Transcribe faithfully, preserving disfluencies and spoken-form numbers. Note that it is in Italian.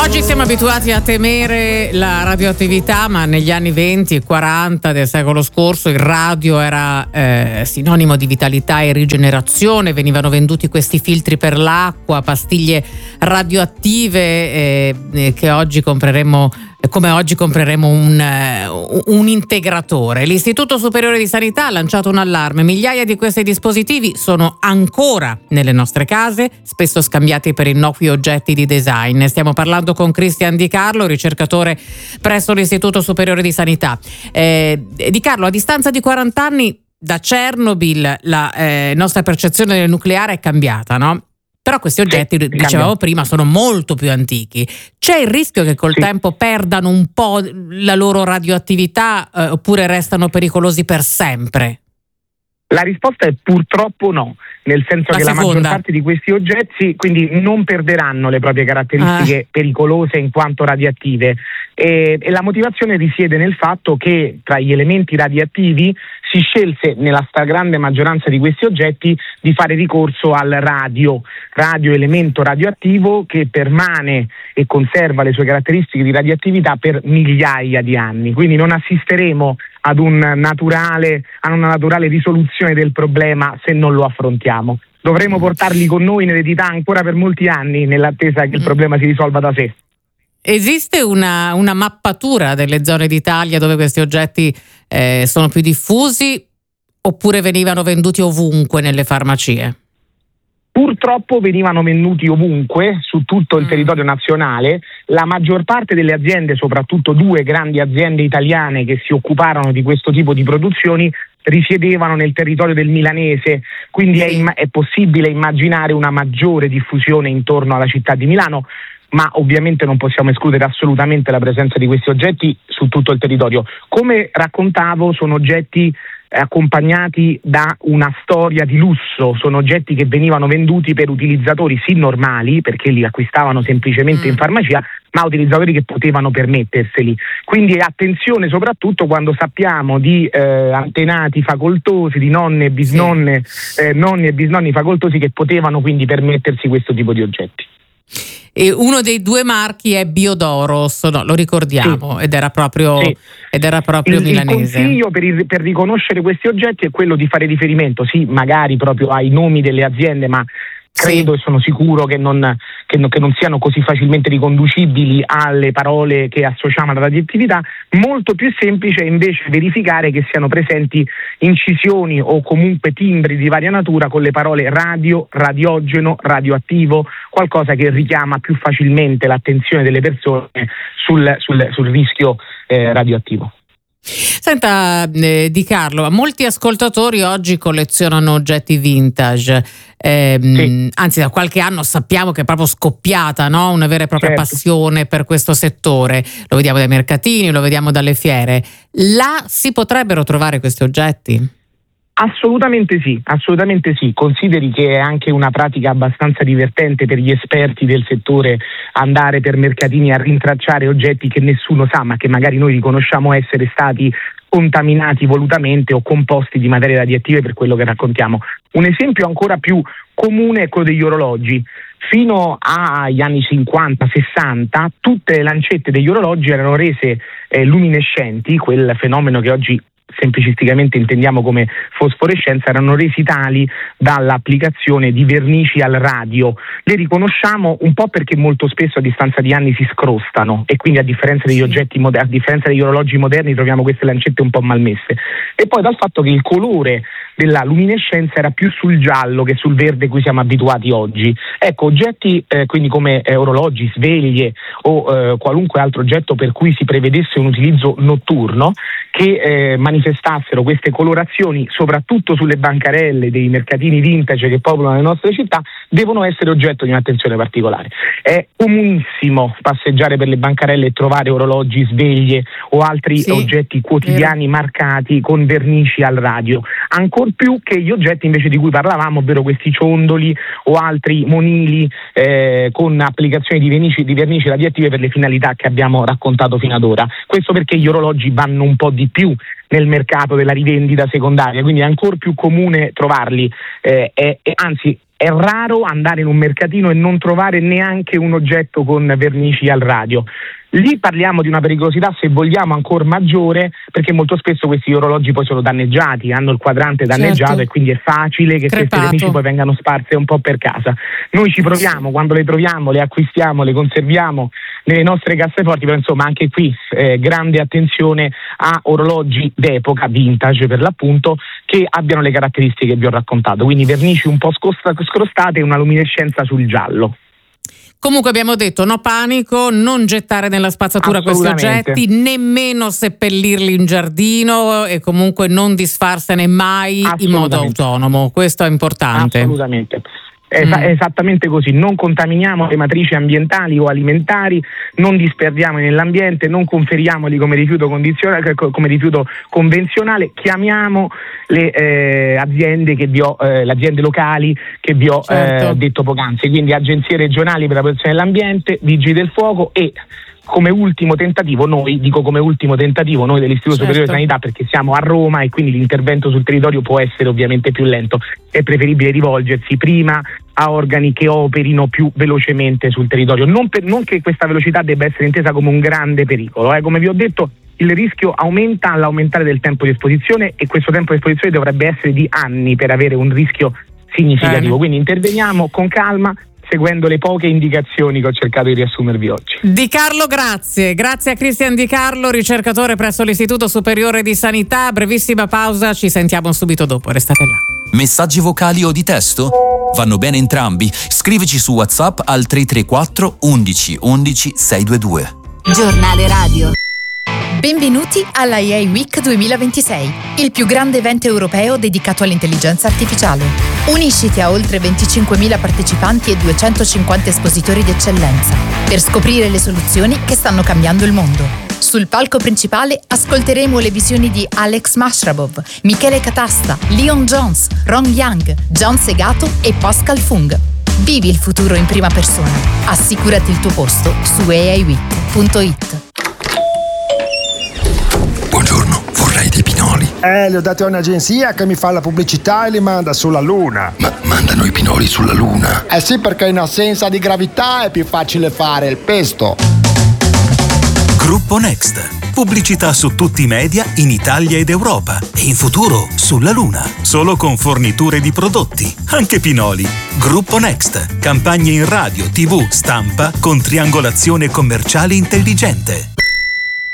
Oggi siamo abituati a temere la radioattività, ma negli anni venti e quaranta del secolo scorso il radio era eh, sinonimo di vitalità e rigenerazione. Venivano venduti questi filtri per l'acqua, pastiglie radioattive eh, eh, che oggi compreremmo, come oggi compreremo un, uh, un integratore. L'Istituto Superiore di Sanità ha lanciato un allarme. Migliaia di questi dispositivi sono ancora nelle nostre case, spesso scambiati per innocui oggetti di design. Stiamo parlando con Cristian Di Carlo, ricercatore presso l'Istituto Superiore di Sanità. Eh, Di Carlo, a distanza di quaranta anni da Chernobyl, la eh, nostra percezione del nucleare è cambiata, no? Però questi oggetti, sì, dicevamo cambia. prima, sono molto più antichi. C'è il rischio che col sì. tempo perdano un po' la loro radioattività eh, oppure restano pericolosi per sempre? La risposta è purtroppo no, nel senso la che seconda. la maggior parte di questi oggetti quindi non perderanno le proprie caratteristiche ah. pericolose in quanto radioattive, e, e la motivazione risiede nel fatto che tra gli elementi radioattivi si scelse nella stragrande maggioranza di questi oggetti di fare ricorso al radio, radio elemento radioattivo che permane e conserva le sue caratteristiche di radioattività per migliaia di anni, quindi non assisteremo ad un naturale, a una naturale risoluzione del problema se non lo affrontiamo. Dovremo portarli con noi in eredità ancora per molti anni nell'attesa che il problema si risolva da sé. Esiste una, una mappatura delle zone d'Italia dove questi oggetti eh, sono più diffusi oppure venivano venduti ovunque nelle farmacie? Purtroppo venivano venduti ovunque, su tutto il mm. territorio nazionale. La maggior parte delle aziende, soprattutto due grandi aziende italiane che si occuparono di questo tipo di produzioni, risiedevano nel territorio del milanese, quindi è, imm- è possibile immaginare una maggiore diffusione intorno alla città di Milano, ma ovviamente non possiamo escludere assolutamente la presenza di questi oggetti su tutto il territorio. Come raccontavo, sono oggetti accompagnati da una storia di lusso, sono oggetti che venivano venduti per utilizzatori sì normali, perché li acquistavano semplicemente mm. in farmacia, ma utilizzatori che potevano permetterseli. Quindi attenzione soprattutto quando sappiamo di eh, antenati facoltosi, di nonne e bisnonne, sì. eh, nonni e bisnonni facoltosi che potevano quindi permettersi questo tipo di oggetti. E uno dei due marchi è Biodoros, no, lo ricordiamo, sì. ed era proprio, sì. ed era proprio il, milanese. Il consiglio per, il, per riconoscere questi oggetti è quello di fare riferimento, sì, magari proprio ai nomi delle aziende, ma credo sì. e sono sicuro che non, che, no, che non siano così facilmente riconducibili alle parole che associamo alla radioattività. Molto più semplice è invece verificare che siano presenti incisioni o comunque timbri di varia natura con le parole radio, radiogeno, radioattivo, qualcosa che richiama più facilmente l'attenzione delle persone sul, sul, sul rischio eh, radioattivo. Senta eh, Di Carlo, molti ascoltatori oggi collezionano oggetti vintage, eh, sì. anzi da qualche anno sappiamo che è proprio scoppiata, no? Una vera e propria certo. passione per questo settore, lo vediamo dai mercatini, lo vediamo dalle fiere. Là si potrebbero trovare questi oggetti? Assolutamente sì, assolutamente sì. Consideri che è anche una pratica abbastanza divertente per gli esperti del settore andare per mercatini a rintracciare oggetti che nessuno sa, ma che magari noi riconosciamo essere stati contaminati volutamente o composti di materie radioattive per quello che raccontiamo. Un esempio ancora più comune è quello degli orologi. Fino agli anni cinquanta sessanta tutte le lancette degli orologi erano rese eh, luminescenti, quel fenomeno che oggi semplicisticamente intendiamo come fosforescenza, erano resi tali dall'applicazione di vernici al radio. Le riconosciamo un po' perché molto spesso a distanza di anni si scrostano e quindi a differenza degli oggetti moder- a differenza degli orologi moderni troviamo queste lancette un po' malmesse, e poi dal fatto che il colore della luminescenza era più sul giallo che sul verde cui siamo abituati oggi. Ecco, oggetti eh, quindi come eh, orologi, sveglie o eh, qualunque altro oggetto per cui si prevedesse un utilizzo notturno che eh, manifestassero queste colorazioni soprattutto sulle bancarelle dei mercatini vintage che popolano le nostre città devono essere oggetto di un'attenzione particolare. È comunissimo passeggiare per le bancarelle e trovare orologi, sveglie o altri sì, oggetti quotidiani vero. marcati con vernici al radio, ancor più che gli oggetti invece di cui parlavamo, ovvero questi ciondoli o altri monili eh, con applicazioni di vernici, di vernici radioattive per le finalità che abbiamo raccontato fino ad ora. Questo perché gli orologi vanno un po' di più nel mercato della rivendita secondaria, quindi è ancora più comune trovarli, eh, e, e anzi È raro andare in un mercatino e non trovare neanche un oggetto con vernici al radio. Lì parliamo di una pericolosità, se vogliamo, ancora maggiore, perché molto spesso questi orologi poi sono danneggiati, hanno il quadrante danneggiato, certo, e quindi è facile che Crepato. queste vernici poi vengano sparse un po' per casa. Noi ci proviamo, quando le troviamo, le acquistiamo, le conserviamo nelle nostre casseforti, però insomma anche qui eh, grande attenzione a orologi d'epoca, vintage per l'appunto, che abbiano le caratteristiche che vi ho raccontato, quindi vernici un po' scrostate e una luminescenza sul giallo. Comunque abbiamo detto no panico, non gettare nella spazzatura questi oggetti, nemmeno seppellirli in giardino e comunque non disfarsene mai in modo autonomo, questo è importante. Assolutamente. Es- mm. Esattamente così, non contaminiamo le matrici ambientali o alimentari, non disperdiamoli nell'ambiente, non conferiamoli come rifiuto condizionale, come rifiuto convenzionale, chiamiamo le eh, aziende che vi ho, eh, le aziende locali che vi ho certo. eh, detto poc'anzi, quindi agenzie regionali per la protezione dell'ambiente, vigili del fuoco e come ultimo tentativo, noi dico come ultimo tentativo, noi dell'Istituto certo. Superiore di Sanità, perché siamo a Roma e quindi l'intervento sul territorio può essere ovviamente più lento, è preferibile rivolgersi prima a organi che operino più velocemente sul territorio, non, per, non che questa velocità debba essere intesa come un grande pericolo, eh. Come vi ho detto il rischio aumenta all'aumentare del tempo di esposizione e questo tempo di esposizione dovrebbe essere di anni per avere un rischio significativo, Bene. Quindi interveniamo con calma, seguendo le poche indicazioni che ho cercato di riassumervi oggi. Di Carlo, grazie. Grazie a Cristian Di Carlo, ricercatore presso l'Istituto Superiore di Sanità. Brevissima pausa, ci sentiamo subito dopo, restate là. Messaggi vocali o di testo? Vanno bene entrambi. Scrivici su WhatsApp al tre tre quattro undici undici seicentoventidue. Giornale radio. Benvenuti alla A I Week duemilaventisei, il più grande evento europeo dedicato all'intelligenza artificiale. Unisciti a oltre venticinquemila partecipanti e duecentocinquanta espositori d'eccellenza per scoprire le soluzioni che stanno cambiando il mondo. Sul palco principale ascolteremo le visioni di Alex Mashrabov, Michele Catasta, Leon Jones, Ron Young, John Segato e Pascal Fung. Vivi il futuro in prima persona. Assicurati il tuo posto su a i week punto it. Buongiorno, vorrei dei pinoli. Eh, li ho dati a un'agenzia che mi fa la pubblicità e li manda sulla Luna. Ma mandano i pinoli sulla Luna? Eh sì, perché in assenza di gravità è più facile fare il pesto. Gruppo Next. Pubblicità su tutti i media in Italia ed Europa e in futuro sulla Luna. Solo con forniture di prodotti, anche pinoli. Gruppo Next. Campagne in radio, tivù, stampa con triangolazione commerciale intelligente.